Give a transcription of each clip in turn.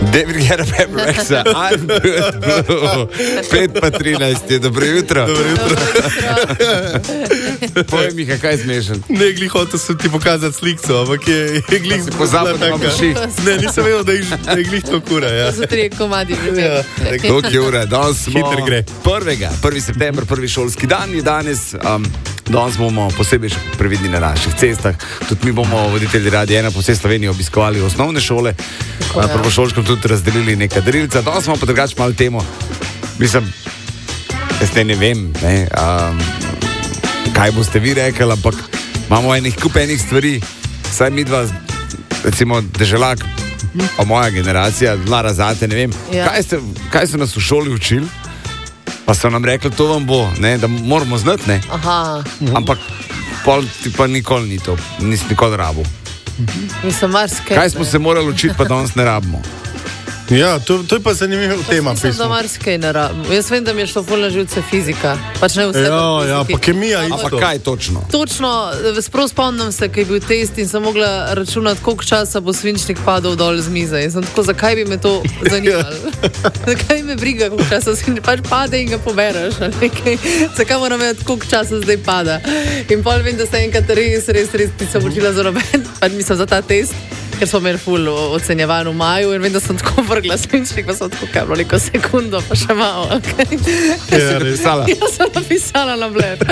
David Guerra Pembrokesa, I'm good blue. 5:13 je, dobro jutro. Povej mi, kaj je smešen. Ne, glih hotel sem ti pokazati slikco, ampak je glih pozabil, da imaš ših. Ne, nisem vedel, da je glih to kura, ja. To so 3 komadi. Koliko je ura? Danes smo Hiter gre. 1. september, prvi šolski dan je danes. Danes bomo posebej še previdni na naših cestah. Tudi mi bomo voditelji Radia 1 po vsej Sloveniji obiskovali osnovne šole. Prvošolskem tudi razdelili neka darilca. Danes smo pa drugače malo temo. Mislim, jaz ne vem, kaj boste vi rekli, ampak imamo enih kupenih stvari. Saj mi dva, recimo Deželak, pa moja generacija, Lara zate, ne vem. Ja. Kaj so nas v šoli učili? Pa so nam rekli, to vam bo, ne, da moramo znati, ne. Aha. Ampak pol ti pa nikoli ni to, nisi nikoli rabil. Mislim, marsikaj. Kaj smo se morali učiti, pa danes ne rabimo? Ja, to je pa zanimiva tema. Mislim, da marsikaj ne rabim. Jaz vem, da mi je šlo ful na živce fizika. Pač ne vse. Ja, pa kemija isto. Ampak kaj točno? Točno, sprav spomnim se, ko je bil test in sem mogla računati, koliko časa bo svinčnik padal dol z mize. In sem tako, zakaj bi me to zanimalo? Zakaj me briga, koliko časa svinčnik pač pade in ga pobereš? Zakaj moram vedeti, koliko časa zdaj pada? In pol vem, da se enkrat res nisem učila za noben, pač mislim za ta test. Ker smo imeli ful ocenjevan v maju in vem, da sem tako vrgla svinčnik, pa sem tako kablo neko sekundo, pa še malo. Okay. Ja, sem napisala na bled.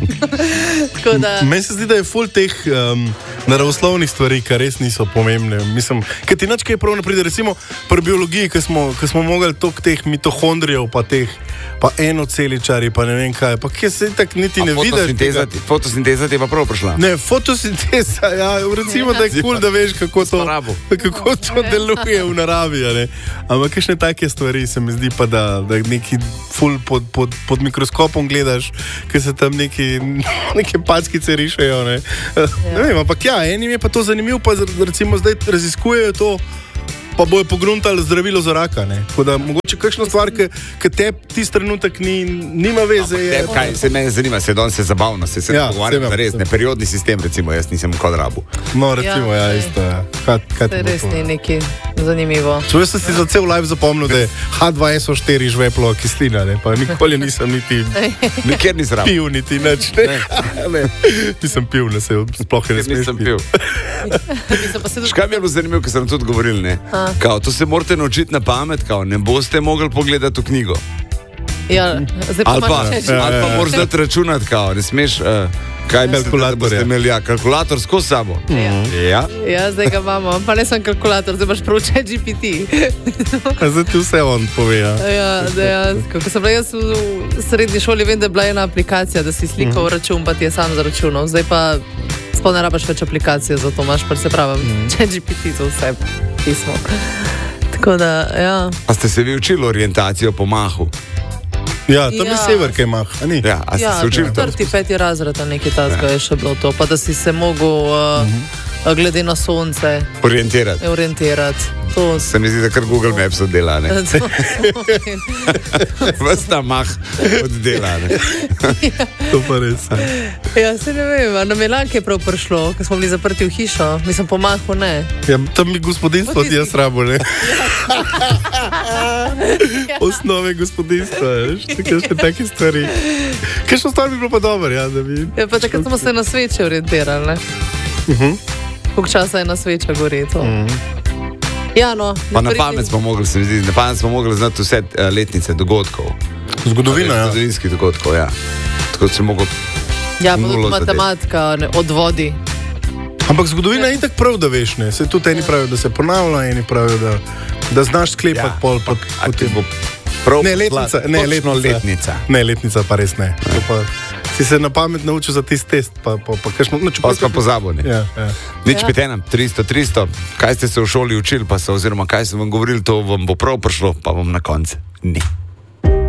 Meni se zdi, da je ful teh naravoslovnih stvari, ki res niso pomembne. Mislim, ker ti nič kaj prav ne pride. Recimo pri biologiji, ki smo mogli toliko teh mitohondrijev, pa enoceličari, pa ne vem kaj. Pa kje se tak niti ne vidiš. Fotosinteza ti je pa prav prišla. Ne, fotosinteza, ja, recimo, da je kul, da veš, kako to deluje v naravi. Ampak kakšne take stvari se mi zdi pa, da neki ful pod mikroskopom gledaš, ker se tam neke packice rišejo. Ne vem, ampak ja, enim je pa to zanimivo, pa recimo zdaj raziskujejo to, pa bojo pogruntali zdravilo za raka. Tako da mogoče kakšna stvar, ki te tisti trenutek nima veze. Kaj se mene zanima, se danes je zabavno, se pogovarjam za res, ne, periodni sistem, recimo, jaz nisem nikoli rabil. No, recimo, ja, isto. To je res ni nekaj zanimivo. Jaz sem si za cel live zapomnil, da je H2SO4 žveplo kislina, pa nikoli nisem nikjer nisem rabil. Pil niti nič. Nisem pil, sploh ne smeš pil. Škaj mi je bilo zanimivo, ker sem tudi govoril, ne? Kao, to se morate naučiti na pamet, kao, ne boste mogli pogledati v knjigo. Ja, ali pa moraš dati računati, kao, ne smeš, kaj kalkulator je. Kalkulator skozi sabo. Ja, zdaj ga imamo, pa ne sem kalkulator, zdaj imaš prav ChatGPT. Zdaj ti vse on pove, ja. Ja, dejansko. Ko sem bila jaz v srednji šoli, vem, da je bila ena aplikacija, da si slikal račun, pa ti je sam zaračunal. Zdaj pa sploh ne rabaš več aplikacije, zato imaš, pa se pravim, ChatGPT za vse pismo. Tako da, ja. A ste se vi učili orientacijo po mahu? Ja, tam je sever, kaj mah, a ni? Ja, a ste se učili to? 4., 5. razred, nekaj tazga je še bilo to, pa da si se mogel glede na sonce orientirati. To se mi zdi, da kar Google Maps oddela, ne? Ves ta mah oddela, ne? To pa res. Ja, se ne vem, a nam je lanke prav prišlo, ko smo bili zaprti v hišo. Mislim, po mahu ne. Ja, tam mi gospodinstvo ti jaz rabo, ne? Osnove gospodinstva, veš, kakšne take stvari. Kakšno stvar bi bilo pa dobro, ja, da bi... Ja, pa takrat smo se na sveče orientirali, ne? Koliko časa je na sveča gori to? Ja, no. Pa na pamet smo mogli, se mi zdi, na pamet smo mogli znati vse letnice dogodkov. Zgodovina, ja. Zgodovinskih dogodkov, ja. Tako da se mogo... Ja, pa tudi matematika, odvodi. Ampak zgodovina je itak prav, da veš, ne. Se tudi eni pravijo, da se ponavlja, eni pravijo, da znaš sklepati pol pod tem. Ne, letnica. Ne, letnica pa res ne. Si se na pamet naučil za tisti test, pa kakšno... Pa smo pozabili. Ja. Nič 5-1, 300, kaj ste se v šoli učili, oziroma kaj sem vam govoril, to vam bo prav prišlo, pa vam na koncu ne.